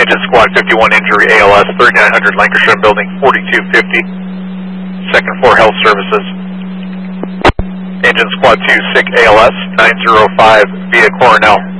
Engine Squad 51 injury ALS 3900 Lancashire Building 4250. Second floor health services. Engine Squad 2 sick ALS 905 via Coronel.